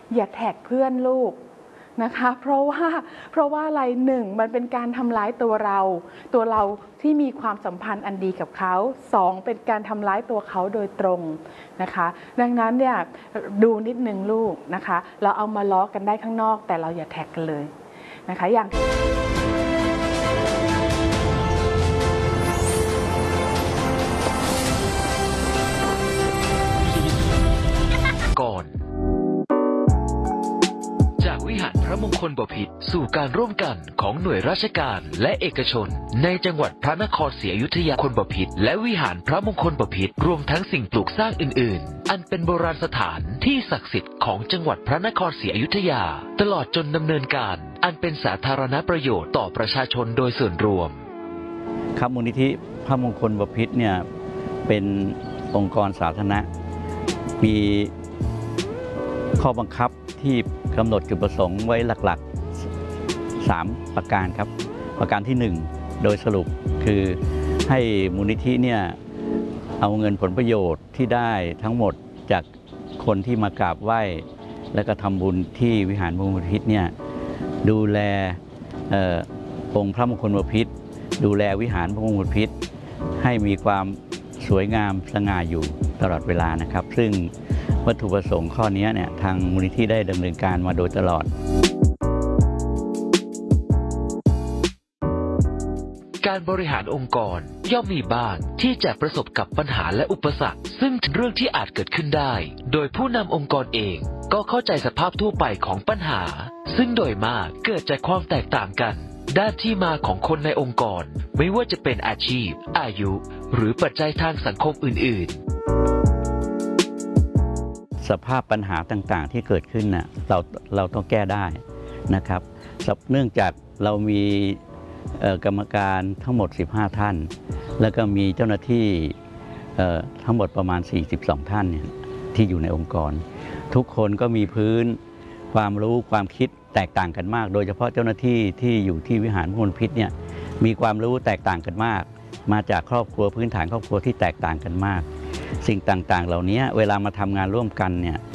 อย่าแท็กเพื่อนลูกนะคะเพราะว่าอะไรหนึ่งมันเป็นการทำร้ายตัวเราที่มีความสัมพันธ์อันดีกับเขาสองเป็นการทำร้ายตัวเขาโดยตรงนะคะดังนั้นเนี่ยดูนิดนึงลูกนะคะเราเอามาล้อกันได้ข้างนอกแต่เราอย่าแท็กกันเลยนะคะอย่างก่อนจากวิหารพระมงคลบพิตรสู่การร่วมกันของหน่วยราชการและเอกชนในจังหวัดพระนครศรีอยุธยาคนบพิตรและวิหารพระมงคลบพิตรรวมทั้งสิ่งปลูกสร้างอื่นๆอันเป็นโบราณสถานที่ศักดิ์สิทธิ์ของจังหวัดพระนครศรีอยุธยาตลอดจนดำเนินการอันเป็นสาธารณประโยชน์ต่อประชาชนโดยส่วนรวมครับมูลนิธิพระมงคลบพิตรเนี่ยเป็นองค์กรสาธารณะมีข้อบังคับที่กำหนดจุดประสงค์ไว้หลักๆ3ประการครับประการที่1โดยสรุปคือให้มูลนิธิเนี่ยเอาเงินผลประโยชน์ที่ได้ทั้งหมดจากคนที่มากราบไหว้และก็ทำบุญที่วิหารพระมงคลบพิตรเนี่ยดูแลองค์พระมงคลบพิตรดูแลวิหารพระมงคลบพิตรให้มีความสวยงามสง่าอยู่ตลอดเวลานะครับซึ่งวัตถุประสงค์ข้อนี้เนี่ยทางมูลนิธิได้ดำเนินการมาโดยตลอดการบริหารองค์กรย่อมมีบ้างที่จะประสบกับปัญหาและอุปสรรคซึ่งเรื่องที่อาจเกิดขึ้นได้โดยผู้นำองค์กรเองก็เข้าใจสภาพทั่วไปของปัญหาซึ่งโดยมากเกิดจากความแตกต่างกันด้านที่มาของคนในองค์กรไม่ว่าจะเป็นอาชีพอายุหรือปัจจัยทางสังคมอื่นๆสภาพปัญหาต่างๆที่เกิดขึ้นน่ะเราต้องแก้ได้นะครับเนื่องจากเรามีกรรมการทั้งหมด15ท่านแล้วก็มีเจ้าหน้าที่ทั้งหมดประมาณ42ท่านเนี่ยที่อยู่ในองค์กรทุกคนก็มีพื้นความรู้ความคิดแตกต่างกันมากโดยเฉพาะเจ้าหน้าที่ที่อยู่ที่วิหารพระมงคลบพิตรเนี่ยมีความรู้แตกต่างกันมากมาจากครอบครัวพื้นฐานครอบครัวที่แตกต่างกันมากสิ่งต่างๆเหล่านี้เวลามาทำงานร่วมกันเนี่ย